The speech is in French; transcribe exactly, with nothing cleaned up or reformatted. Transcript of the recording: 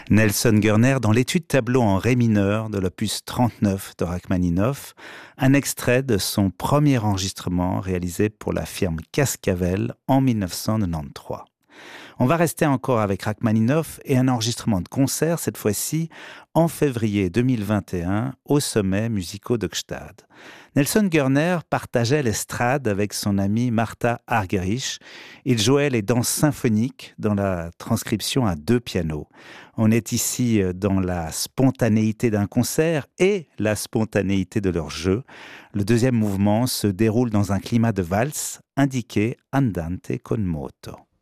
Nelson Gurner dans l'étude tableau en ré mineur de l'opus trente-neuf de Rachmaninoff, un extrait de son premier enregistrement réalisé pour la firme Cascavel en mille neuf cent quatre-vingt-treize. On va rester encore avec Rachmaninoff et un enregistrement de concert, cette fois-ci en février deux mille vingt et un, au Sommet Musicaux de Gstaad. Nelson Gurner partageait l'estrade avec son amie Martha Argerich. Il jouait les danses symphoniques dans la transcription à deux pianos. On est ici dans la spontanéité d'un concert et la spontanéité de leur jeu. Le deuxième mouvement se déroule dans un climat de valse indiqué andante con moto.